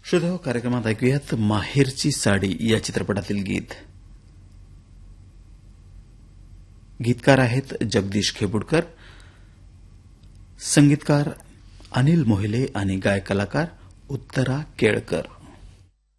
श्रोता कार्यक्रमात ऐकूयात माहेरची साडी या चित्रपटातील गीत. गीतकार आहेत जगदीश खेबुडकर, संगीतकार अनिल मोहिले आणि गायक कलाकार उत्तरा केळकर.